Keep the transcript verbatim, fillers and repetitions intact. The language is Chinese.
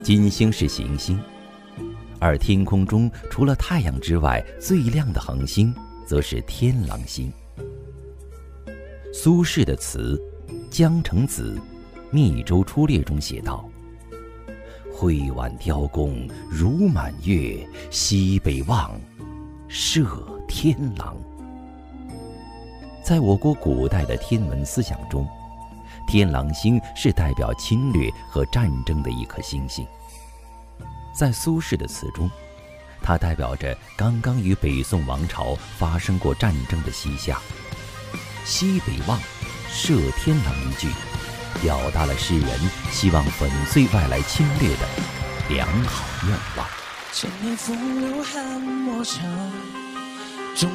金星是行星，而天空中除了太阳之外最亮的恒星则是天狼星。苏轼的词《江城子·密州出猎》中写道：挥挽雕弓如满月，西北望，射天狼。在我国古代的天文思想中，天狼星是代表侵略和战争的一颗星星。在苏轼的词中，它代表着刚刚与北宋王朝发生过战争的西夏。西北望，射天狼一句，表达了诗人希望粉碎外来侵略的良好愿望。 千年风流汉莫测，